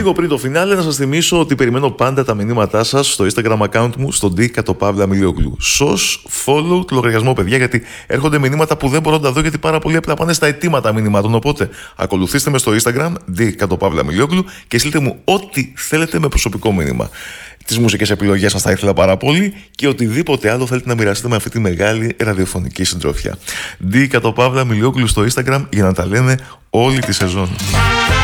Λίγο πριν το φινάλε, να σας θυμίσω ότι περιμένω πάντα τα μηνύματά σας στο Instagram account μου, στο D_Milioglou. Σως follow το λογαριασμό, παιδιά, γιατί έρχονται μηνύματα που δεν μπορώ να τα δω, γιατί πάρα πολλοί απλά πάνε στα αιτήματα μηνυμάτων. Οπότε ακολουθήστε με στο Instagram, D_Milioglou, και στείλτε μου ό,τι θέλετε με προσωπικό μήνυμα. Τις μουσικές επιλογές σας θα ήθελα πάρα πολύ και οτιδήποτε άλλο θέλετε να μοιραστείτε με αυτή τη μεγάλη ραδιοφωνική συντροφιά. D_Milioglou στο Instagram για να τα λένε όλη τη σεζόν.